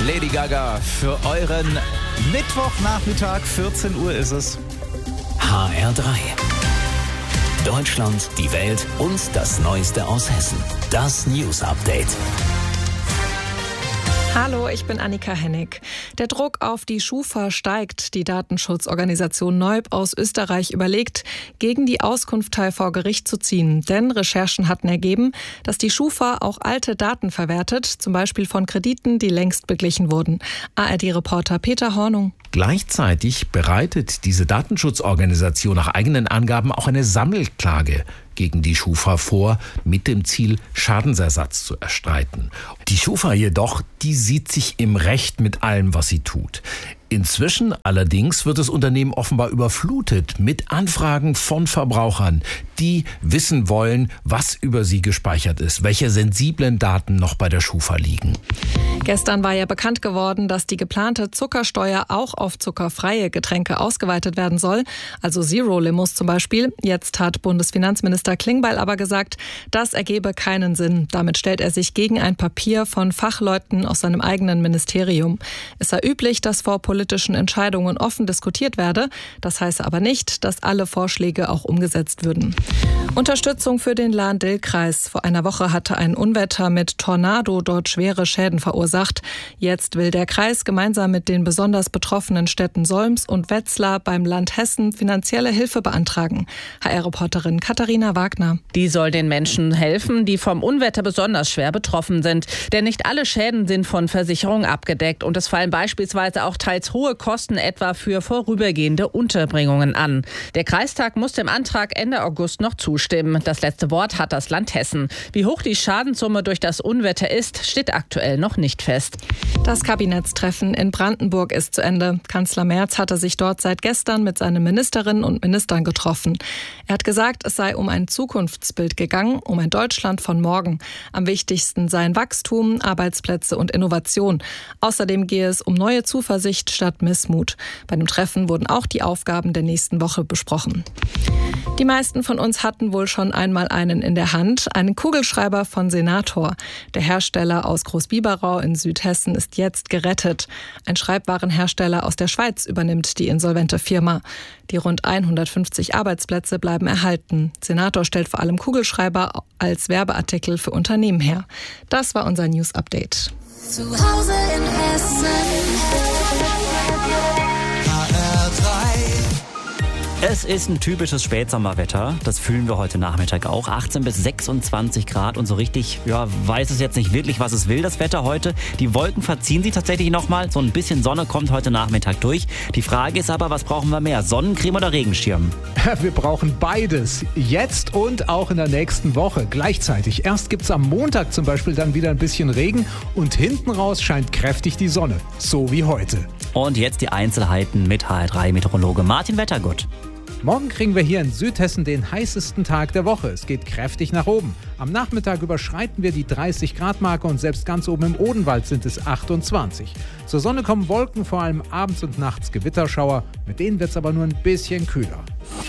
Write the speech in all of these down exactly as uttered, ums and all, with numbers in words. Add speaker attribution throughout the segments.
Speaker 1: Lady Gaga für euren Mittwochnachmittag, vierzehn Uhr ist es.
Speaker 2: H R drei. Deutschland, die Welt und das Neueste aus Hessen. Das News Update.
Speaker 3: Hallo, ich bin Annika Hennig. Der Druck auf die Schufa steigt. Die Datenschutzorganisation Neub aus Österreich überlegt, gegen die Auskunftei vor Gericht zu ziehen. Denn Recherchen hatten ergeben, dass die Schufa auch alte Daten verwertet, zum Beispiel von Krediten, die längst beglichen wurden. A R D-Reporter Peter Hornung.
Speaker 4: Gleichzeitig bereitet diese Datenschutzorganisation nach eigenen Angaben auch eine Sammelklage gegen die Schufa vor, mit dem Ziel, Schadensersatz zu erstreiten. Die Schufa jedoch, die sieht sich im Recht mit allem, was sie tut. Inzwischen allerdings wird das Unternehmen offenbar überflutet mit Anfragen von Verbrauchern, die wissen wollen, was über sie gespeichert ist, welche sensiblen Daten noch bei der Schufa liegen.
Speaker 3: Gestern war ja bekannt geworden, dass die geplante Zuckersteuer auch auf zuckerfreie Getränke ausgeweitet werden soll, also Zero-Limos zum Beispiel. Jetzt hat Bundesfinanzminister Klingbeil aber gesagt, das ergebe keinen Sinn. Damit stellt er sich gegen ein Papier von Fachleuten aus seinem eigenen Ministerium. Es sei üblich, dass vor politischen Entscheidungen offen diskutiert werde. Das heiße aber nicht, dass alle Vorschläge auch umgesetzt würden. Unterstützung für den Lahn-Dill-Kreis. Vor einer Woche hatte ein Unwetter mit Tornado dort schwere Schäden verursacht. Jetzt will der Kreis gemeinsam mit den besonders betroffenen Städten Solms und Wetzlar beim Land Hessen finanzielle Hilfe beantragen. H R-Reporterin Katharina Wagner.
Speaker 5: Die soll den Menschen helfen, die vom Unwetter besonders schwer betroffen sind. Denn nicht alle Schäden sind von Versicherungen abgedeckt und es fallen beispielsweise auch teils hohe Kosten etwa für vorübergehende Unterbringungen an. Der Kreistag muss dem Antrag Ende August noch zustimmen. Das letzte Wort hat das Land Hessen. Wie hoch die Schadenssumme durch das Unwetter ist, steht aktuell noch nicht fest.
Speaker 3: Das Kabinettstreffen in Brandenburg ist zu Ende. Kanzler Merz hatte sich dort seit gestern mit seinen Ministerinnen und Ministern getroffen. Er hat gesagt, es sei um ein Zukunftsbild gegangen, um ein Deutschland von morgen. Am wichtigsten seien Wachstum, Arbeitsplätze und Innovation. Außerdem gehe es um neue Zuversicht statt Missmut. Bei dem Treffen wurden auch die Aufgaben der nächsten Woche besprochen. Die meisten von uns hatten wohl schon einmal einen in der Hand, einen Kugelschreiber von Senator. Der Hersteller aus Großbiberau in Südhessen ist jetzt gerettet. Ein Schreibwarenhersteller aus der Schweiz übernimmt die insolvente Firma. Die rund hundertfünfzig Arbeitsplätze bleiben erhalten. Senator stellt vor allem Kugelschreiber als Werbeartikel für Unternehmen her. Das war unser News Update.
Speaker 6: Zu Hause in Hessen. H R drei.
Speaker 7: Es ist ein typisches Spätsommerwetter. Das fühlen wir heute Nachmittag auch. achtzehn bis sechsundzwanzig Grad und so richtig, ja, weiß es jetzt nicht wirklich, was es will, das Wetter heute. Die Wolken verziehen sich tatsächlich nochmal. So ein bisschen Sonne kommt heute Nachmittag durch. Die Frage ist aber, was brauchen wir mehr? Sonnencreme oder Regenschirm?
Speaker 8: Wir brauchen beides. Jetzt und auch in der nächsten Woche. Gleichzeitig. Erst gibt's am Montag zum Beispiel dann wieder ein bisschen Regen und hinten raus scheint kräftig die Sonne. So wie heute.
Speaker 7: Und jetzt die Einzelheiten mit H R drei Meteorologe Martin Wettergut.
Speaker 8: Morgen kriegen wir hier in Südhessen den heißesten Tag der Woche. Es geht kräftig nach oben. Am Nachmittag überschreiten wir die dreißig Grad Marke und selbst ganz oben im Odenwald sind es achtundzwanzig. Zur Sonne kommen Wolken, vor allem abends und nachts Gewitterschauer. Mit denen wird es aber nur ein bisschen kühler.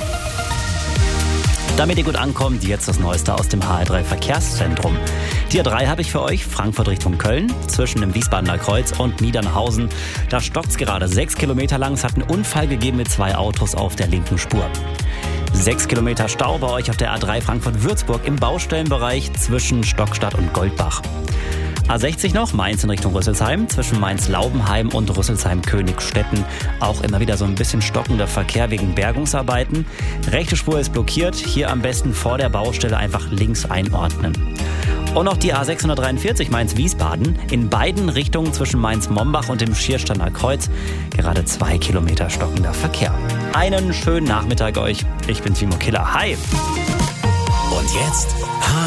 Speaker 7: Damit ihr gut ankommt, jetzt das Neueste aus dem H R drei Verkehrszentrum. Die A drei habe ich für euch, Frankfurt Richtung Köln, zwischen dem Wiesbadener Kreuz und Niedernhausen. Da stockt's gerade sechs Kilometer lang. Es hat einen Unfall gegeben mit zwei Autos auf der linken Spur. Sechs Kilometer Stau bei euch auf der A drei Frankfurt-Würzburg im Baustellenbereich zwischen Stockstadt und Goldbach. A sechzig noch, Mainz in Richtung Rüsselsheim, zwischen Mainz-Laubenheim und Rüsselsheim-Königstetten. Auch immer wieder so ein bisschen stockender Verkehr wegen Bergungsarbeiten. Rechte Spur ist blockiert, hier am besten vor der Baustelle einfach links einordnen. Und noch die A sechshundertdreiundvierzig Mainz-Wiesbaden, in beiden Richtungen zwischen Mainz-Mombach und dem Schiersteiner Kreuz. Gerade zwei Kilometer stockender Verkehr. Einen schönen Nachmittag euch, ich bin Timo Killer, hi!
Speaker 2: Und jetzt H